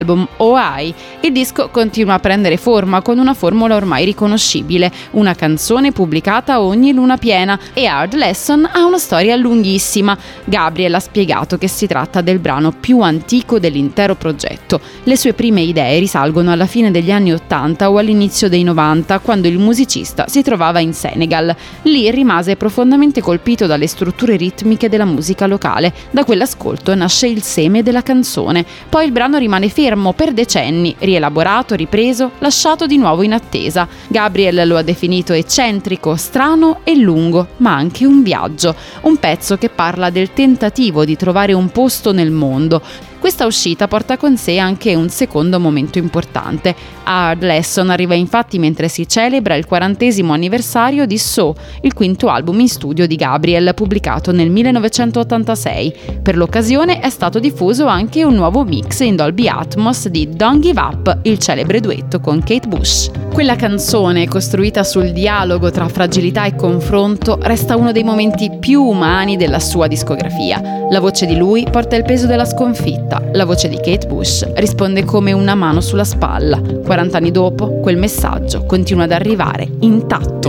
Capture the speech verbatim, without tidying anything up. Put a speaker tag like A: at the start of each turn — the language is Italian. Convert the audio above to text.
A: album O I. Il disco continua a prendere forma con una formula ormai riconoscibile, una canzone pubblicata ogni luna piena, e Hard Lesson ha una storia lunghissima. Gabriel ha spiegato che si tratta del brano più antico dell'intero progetto. Le sue prime idee risalgono alla fine degli anni ottanta o all'inizio dei novanta, quando il musicista si trovava in Senegal. Lì rimase profondamente colpito dalle strutture ritmiche della musica locale. Da quell'ascolto nasce il seme della canzone. Poi il brano rimane fermo per decenni, rielaborato, ripreso, lasciato di nuovo in attesa. Gabriel lo ha definito eccentrico, strano e lungo, ma anche un viaggio, un pezzo che parla del tentativo di trovare un posto nel mondo. Questa uscita porta con sé anche un secondo momento importante. Hard Lesson arriva infatti mentre si celebra il quarantesimo anniversario di So, il quinto album in studio di Gabriel, pubblicato nel millenovecentottantasei. Per l'occasione è stato diffuso anche un nuovo mix in Dolby Atmos di Don't Give Up, il celebre duetto con Kate Bush. Quella canzone, costruita sul dialogo tra fragilità e confronto, resta uno dei momenti più umani della sua discografia. La voce di lui porta il peso della sconfitta. La voce di Kate Bush risponde come una mano sulla spalla. quaranta anni dopo, quel messaggio continua ad arrivare intatto.